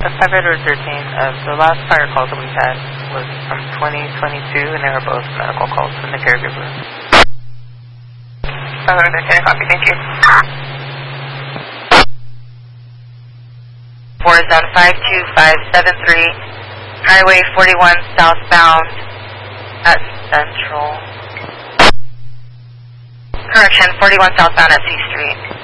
5 Edward 13, the last fire calls that we've had was from 2022, and they were both medical calls from the caregiver. 5 Edward 13, copy, thank you. 4-52573, Highway 41 southbound at Central. Correction, 41 southbound at C Street.